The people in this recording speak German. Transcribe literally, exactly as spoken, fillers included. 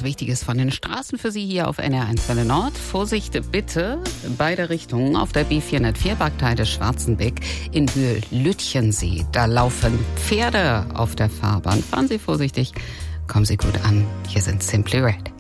was Wichtiges von den Straßen für Sie hier auf N R eins Welle Nord. Vorsicht bitte, beide Richtungen auf der B vierhundertvier Bagteide Schwarzenbeck in Höhe Lütchensee. Da laufen Pferde auf der Fahrbahn. Fahren Sie vorsichtig, kommen Sie gut an. Hier sind Simply Red.